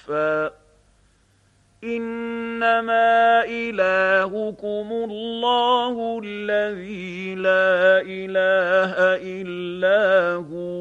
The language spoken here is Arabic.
زُلْفَىٰ إِنَّمَا إِلَٰهُكُمُ اللَّهُ الَّذِي لَا إِلَٰهَ إِلَّا هُوَ